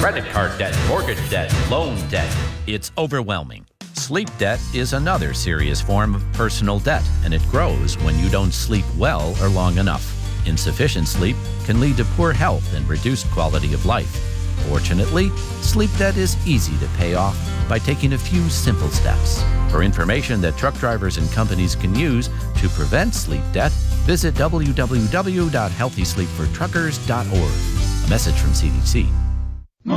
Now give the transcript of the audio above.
credit card debt, mortgage debt, loan debt. It's overwhelming. Sleep debt is another serious form of personal debt, and it grows when you don't sleep well or long enough. Insufficient sleep can lead to poor health and reduced quality of life. Fortunately, sleep debt is easy to pay off by taking a few simple steps. For information that truck drivers and companies can use to prevent sleep debt, visit www.healthysleepfortruckers.org. A message from CDC.